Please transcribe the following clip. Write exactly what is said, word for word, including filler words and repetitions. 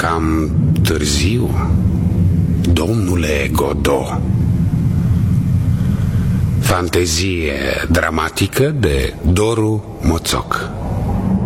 cam târziu, domnule Godot. Fantezie dramatică de Doru Moțoc.